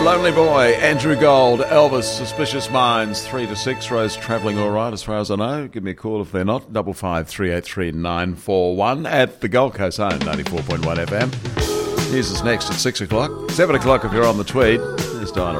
Lonely Boy, Andrew Gold, Elvis, Suspicious Minds, 3 to 6. Rose travelling all right as far as I know. Give me a call if they're not. 55383941 at the Gold Coast Home, 94.1 FM. News is next at 6 o'clock. 7 o'clock if you're on the Tweed. There's Diana.